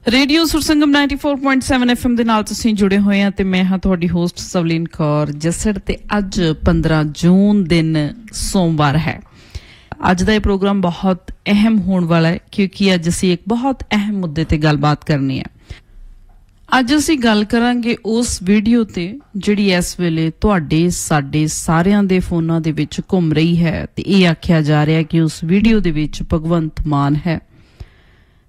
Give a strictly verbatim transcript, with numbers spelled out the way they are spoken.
Radio Sursangam ninety four point seven F M दे नाल तुसीं जुड़े हुए हैं ते मैं हां तुहाडी होस्ट सवलीन कौर जसड़ ते अज पंद्रह जून दिन सोमवार है। अज दा ये प्रोग्राम बहुत अहम होने वाला है क्योंकि अज असीं एक बहुत अहम मुद्दे ते गलबात करनी है। अज असीं गल करांगे उस वीडियो ते जिहड़ी इस वेले तुहाडे साडे सारियां दे फोनां दे विच घुम रही है ते इह आखिया जा रहा है कि उस वीडियो दे विच भगवंत मान है